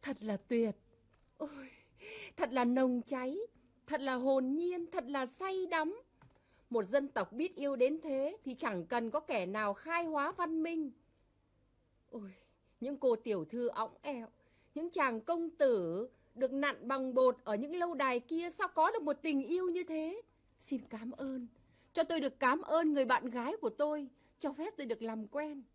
Thật là tuyệt. Ôi, thật là nồng cháy, thật là hồn nhiên, thật là say đắm. Một dân tộc biết yêu đến thế thì chẳng cần có kẻ nào khai hóa văn minh. Ôi, những cô tiểu thư õng ẹo, những chàng công tử được nặn bằng bột ở những lâu đài kia sao có được một tình yêu như thế? Xin cảm ơn, cho tôi được cảm ơn người bạn gái của tôi, cho phép tôi được làm quen.